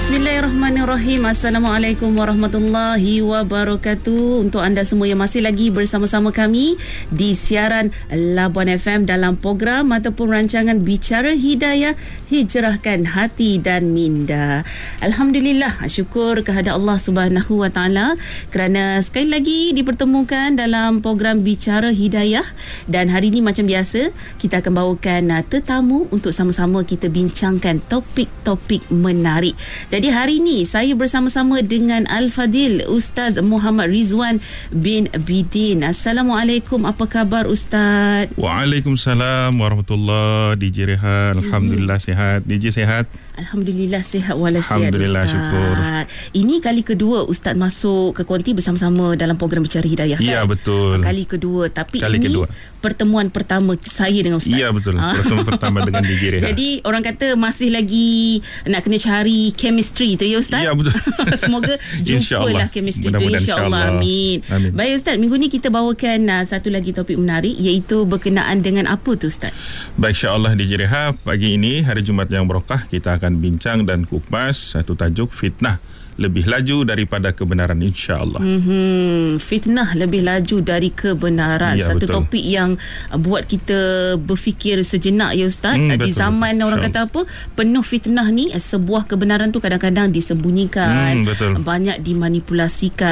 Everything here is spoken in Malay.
Bismillahirrahmanirrahim. Assalamualaikum warahmatullahi wabarakatuh. Untuk anda semua yang masih lagi bersama-sama kami di siaran Labuan FM dalam program ataupun rancangan Bicara Hidayah, Hijrahkan Hati dan Minda. Alhamdulillah, syukur kehadrat Allah Subhanahu Wa Taala kerana sekali lagi dipertemukan dalam program Bicara Hidayah. Dan hari ini macam biasa kita akan bawakan tetamu untuk sama-sama kita bincangkan topik-topik menarik. Jadi hari ini saya bersama-sama dengan Al-Fadil Ustaz Muhammad Rizwan bin Bidin. Assalamualaikum, apa khabar Ustaz? Waalaikumsalam warahmatullahi. DJ Rehan, Alhamdulillah sihat. DJ sihat? Alhamdulillah sihat walafiat. Alhamdulillah, Ustaz. syukur. Ini kali kedua Ustaz masuk ke konti bersama-sama dalam program Bicara Hidayah, kan? Ya, betul. Kali kedua. Tapi Kali ini kedua. pertemuan pertama saya dengan Ustaz. Ya, betul. Pertemuan pertama dengan DJ Rehan. Jadi orang kata masih lagi nak kena cari chemistry tu ya Ustaz? Ya, betul. Semoga jumpalah chemistry tu, insya-Allah. Amin. Baik Ustaz, minggu ni kita bawakan satu lagi topik menarik, iaitu berkenaan dengan apa tu Ustaz? Baik, insya-Allah DJ Rehan, pagi ini hari Jumaat yang berkah kita akan bincang dan kupas satu tajuk, fitnah lebih laju daripada kebenaran, insya-Allah. Fitnah lebih laju dari kebenaran. Ya, Satu betul. topik yang buat kita berfikir sejenak ya Ustaz. Di Betul, zaman betul. orang kata apa, penuh fitnah ni, sebuah kebenaran tu kadang-kadang disembunyikan, Betul. banyak dimanipulasikan.